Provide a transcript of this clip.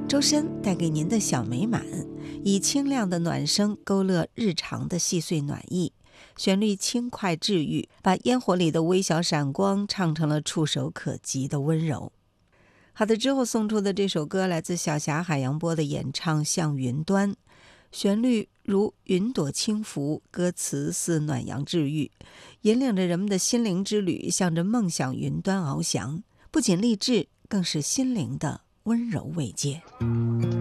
周深带给您的小美满，以清亮的暖声勾勒日常的细碎暖意，旋律轻快治愈，把烟火里的微小闪光唱成了触手可及的温柔。好的，之后送出的这首歌来自小霞海洋波的演唱《向云端》，旋律如云朵轻拂，歌词似暖阳治愈，引领着人们的心灵之旅，向着梦想云端翱翔，不仅励志，更是心灵的温柔慰藉。